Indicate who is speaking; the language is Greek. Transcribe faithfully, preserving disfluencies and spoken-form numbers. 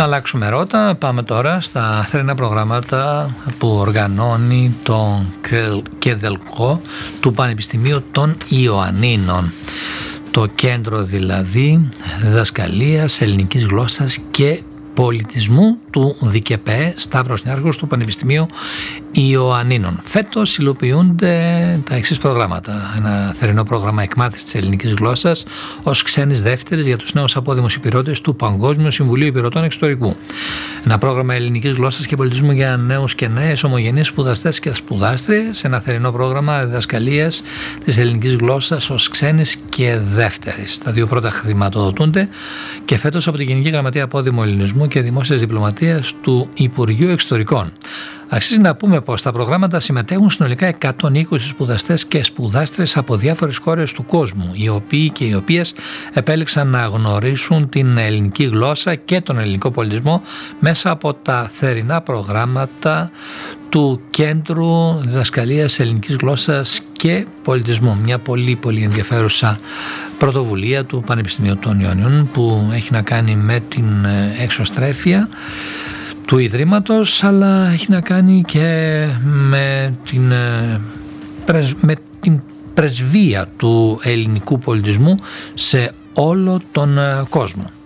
Speaker 1: αλλάξουμε ρότα, πάμε τώρα στα θερινά προγράμματα που οργανώνει το ΚΕΔΕΛΚΟ του Πανεπιστημίου των Ιωαννίνων. Το κέντρο δηλαδή διδασκαλίας ελληνικής γλώσσας και πολιτισμού του ΔΚΠΕ Σταύρος Νιάρχος του Πανεπιστημίου Ιωαννίνων. Φέτος υλοποιούνται τα εξής προγράμματα. Ένα θερινό πρόγραμμα εκμάθησης της ελληνικής γλώσσας ως ξένης δεύτερης για τους νέους απόδημους υπηρώτες του Παγκόσμιου Συμβουλίου Υπηρωτών Εξωτερικού. Ένα πρόγραμμα ελληνικής γλώσσας και πολιτισμού για νέους και νέες ομογενείς σπουδαστές και σπουδάστριες. Ένα θερινό πρόγραμμα διδασκαλίας της ελληνικής γλώσσας ως ξένης και δεύτερης. Τα δύο πρώτα χρηματοδοτούνται και φέτος από την Γενική Γραμματεία Απόδημου Ελληνισμού και Δημόσιας Διπλωματίας του Υπουργείου Εξωτερικών. Αξίζει να πούμε πως στα προγράμματα συμμετέχουν συνολικά εκατόν είκοσι σπουδαστές και σπουδάστρες από διάφορες χώρες του κόσμου, οι οποίοι και οι οποίες επέλεξαν να γνωρίσουν την ελληνική γλώσσα και τον ελληνικό πολιτισμό μέσα από τα θερινά προγράμματα του Κέντρου Διδασκαλίας Ελληνικής Γλώσσας και Πολιτισμού. Μια πολύ πολύ ενδιαφέρουσα πρωτοβουλία του Πανεπιστημίου των Ιωαννίνων που έχει να κάνει με την εξωστρέφεια του Ιδρύματος, αλλά έχει να κάνει και με την, με την πρεσβεία του ελληνικού πολιτισμού σε όλο τον κόσμο.